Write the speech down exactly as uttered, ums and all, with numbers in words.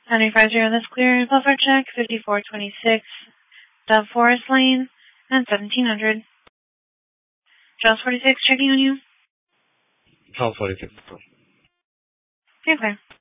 nine five zero, that's clear. Buffer check, fifty-four twenty-six, Dove Forest Lane, and seventeen hundred. Charles forty-six, checking on you. Charles forty-six. Okay.